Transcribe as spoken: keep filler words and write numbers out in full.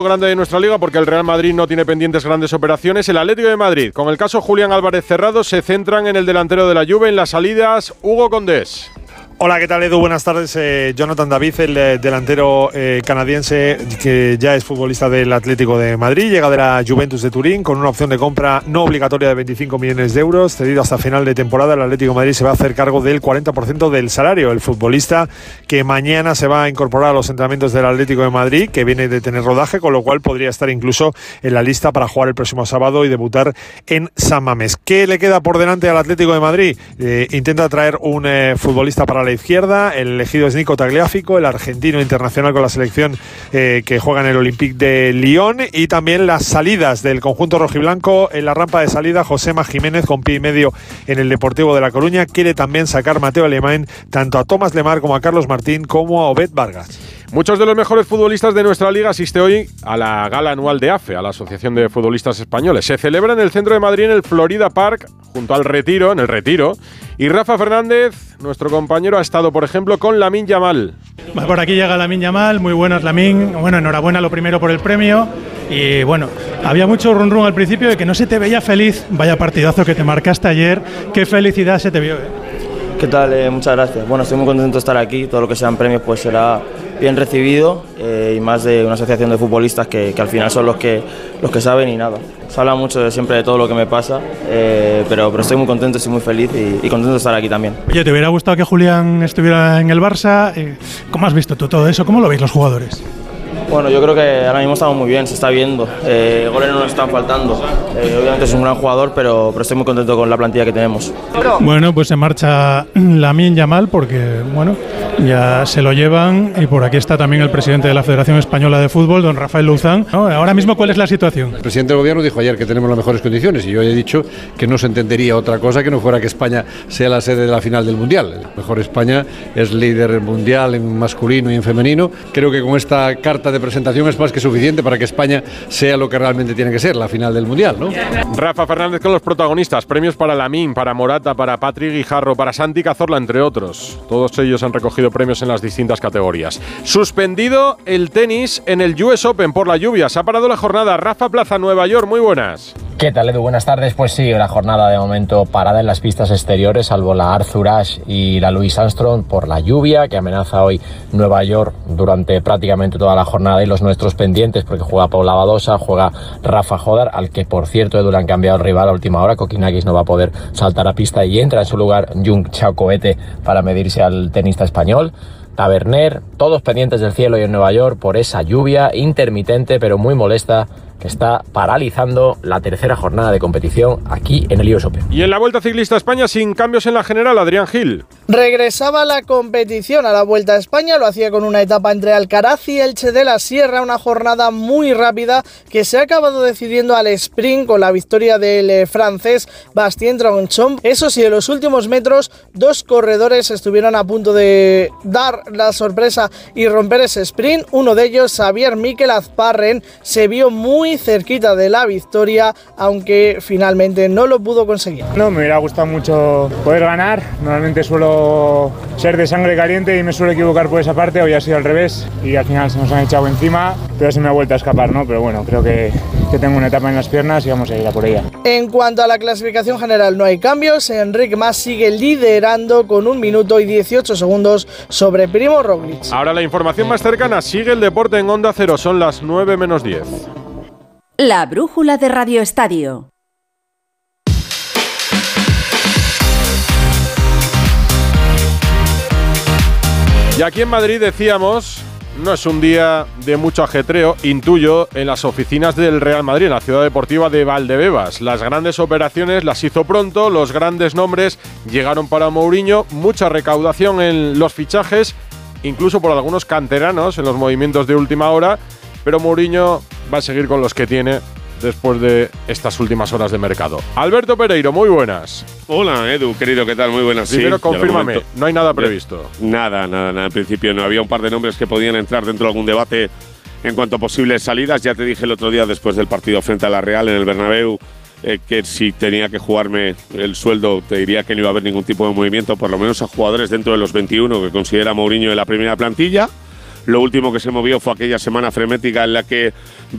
Grande de nuestra liga porque el Real Madrid no tiene pendientes grandes operaciones. El Atlético de Madrid, con el caso Julián Álvarez cerrado, se centran en el delantero de la Juve. En las salidas, Hugo Condés. Hola, ¿qué tal, Edu? Buenas tardes. Eh, Jonathan David, el eh, delantero eh, canadiense que ya es futbolista del Atlético de Madrid, llega de la Juventus de Turín con una opción de compra no obligatoria de veinticinco millones de euros, cedido hasta final de temporada. El Atlético de Madrid se va a hacer cargo del cuarenta por ciento del salario. El futbolista que mañana se va a incorporar a los entrenamientos del Atlético de Madrid, que viene de tener rodaje, con lo cual podría estar incluso en la lista para jugar el próximo sábado y debutar en San Mamés. ¿Qué le queda por delante al Atlético de Madrid? Eh, intenta traer un eh, futbolista para la izquierda. El elegido es Nico Tagliafico, el argentino internacional con la selección eh, que juega en el Olympique de Lyon. Y también las salidas del conjunto rojiblanco. En la rampa de salida, Josema Jiménez, con pie y medio en el Deportivo de La Coruña. Quiere también sacar Mateo Alemán tanto a Tomás Lemar como a Carlos Martín como a Obed Vargas. Muchos de los mejores futbolistas de nuestra liga asiste hoy a la gala anual de A F E, a la Asociación de Futbolistas Españoles. Se celebra en el centro de Madrid, en el Florida Park, junto al Retiro, en el Retiro. Y Rafa Fernández, nuestro compañero, ha estado, por ejemplo, con Lamine Yamal. Por aquí llega Lamine Yamal, muy buenas Lamine. Bueno, enhorabuena lo primero por el premio. Y bueno, había mucho run run al principio de que no se te veía feliz. Vaya partidazo que te marcaste ayer. Qué felicidad se te vio, ¿eh? ¿Qué tal? Eh, muchas gracias. Bueno, estoy muy contento de estar aquí. Todo lo que sean premios pues será bien recibido eh, y más de una asociación de futbolistas que, que al final son los que, los que saben y nada. Se habla mucho de, siempre de todo lo que me pasa, eh, pero, pero estoy muy contento, estoy muy feliz y, y contento de estar aquí también. Oye, ¿te hubiera gustado que Julián estuviera en el Barça? Eh, ¿Cómo has visto tú todo eso? ¿Cómo lo veis los jugadores? Bueno, yo creo que ahora mismo estamos muy bien, se está viendo. Eh, goles no nos están faltando. Eh, obviamente es un gran jugador, pero, pero estoy muy contento con la plantilla que tenemos. Bueno, pues se marcha Lamine Yamal porque, bueno, ya se lo llevan. Y por aquí está también el presidente de la Federación Española de Fútbol, don Rafael Luzán. ¿No? Ahora mismo, ¿cuál es la situación? El presidente del gobierno dijo ayer que tenemos las mejores condiciones y yo he dicho que no se entendería otra cosa que no fuera que España sea la sede de la final del Mundial. Mejor España es líder mundial en masculino y en femenino. Creo que con esta carta de presentación es más que suficiente para que España sea lo que realmente tiene que ser, la final del Mundial, ¿no? Rafa Fernández con los protagonistas. Premios para Lamine, para Morata, para Patrick Guijarro, para Santi Cazorla, entre otros. Todos ellos han recogido premios en las distintas categorías. Suspendido el tenis en el U S Open por la lluvia. Se ha parado la jornada. Rafa Plaza, Nueva York, muy buenas. ¿Qué tal, Edu? Buenas tardes. Pues sí, la jornada de momento parada en las pistas exteriores, salvo la Arthur Ashe y la Louis Armstrong por la lluvia que amenaza hoy Nueva York durante prácticamente toda la jornada, y los nuestros pendientes porque juega Paula Badosa, juega Rafa Jodar, al que por cierto, Edu, le han cambiado el rival a última hora. Kokinakis no va a poder saltar a pista y entra en su lugar Jung Chao Coete para medirse al tenista español. Taverner, todos pendientes del cielo y en Nueva York por esa lluvia intermitente pero muy molesta que está paralizando la tercera jornada de competición aquí en el U S Open. Y en la Vuelta Ciclista a España, sin cambios en la general, Adrián Gil. Regresaba la competición a la Vuelta a España, lo hacía con una etapa entre Alcaraz y Elche de la Sierra, una jornada muy rápida que se ha acabado decidiendo al sprint con la victoria del eh, francés Bastien Tronchon. Eso sí, en los últimos metros, dos corredores estuvieron a punto de dar la sorpresa y romper ese sprint. Uno de ellos, Xavier Mikel Azparren, se vio muy cerquita de la victoria, aunque finalmente no lo pudo conseguir. No, me hubiera gustado mucho poder ganar. Normalmente suelo ser de sangre caliente y me suelo equivocar por esa parte. Hoy ha sido al revés y al final se nos han echado encima, pero se me ha vuelto a escapar, ¿no? Pero bueno, creo que, que tengo una etapa en las piernas y vamos a ir a por ella. En cuanto a la clasificación general, no hay cambios. Enric Mas sigue liderando con un minuto y dieciocho segundos sobre Primo Roglic. Ahora la información más cercana. Sigue el deporte en Onda Cero. Son las nueve menos diez. La brújula de Radio Estadio. Y aquí en Madrid decíamos, no es un día de mucho ajetreo, intuyo, en las oficinas del Real Madrid, en la ciudad deportiva de Valdebebas. Las grandes operaciones las hizo pronto, los grandes nombres llegaron para Mourinho, mucha recaudación en los fichajes, incluso por algunos canteranos en los movimientos de última hora, pero Mourinho va a seguir con los que tiene después de estas últimas horas de mercado. Alberto Pereiro, muy buenas. Hola, Edu, querido, ¿qué tal? Muy buenas. Primero, sí, confírmame, no hay nada previsto. Nada, nada, nada. En principio no. Había un par de nombres que podían entrar dentro de algún debate en cuanto a posibles salidas. Ya te dije el otro día, después del partido frente a la Real en el Bernabéu, eh, que si tenía que jugarme el sueldo, te diría que no iba a haber ningún tipo de movimiento, por lo menos a jugadores dentro de los veintiuno que considera Mourinho en la primera plantilla. Lo último que se movió fue aquella semana frenética en la que